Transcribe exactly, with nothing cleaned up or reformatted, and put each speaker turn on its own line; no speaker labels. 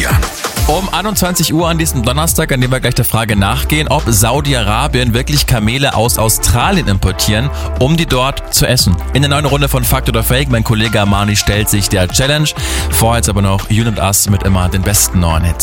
Julian.
Um einundzwanzig Uhr an diesem Donnerstag, an dem wir gleich der Frage nachgehen, ob Saudi-Arabien wirklich Kamele aus Australien importieren, um die dort zu essen. In der neuen Runde von Fakt oder Fake, mein Kollege Armani stellt sich der Challenge. Vorher jetzt aber noch Jun und Us mit immer den besten neuen Hits.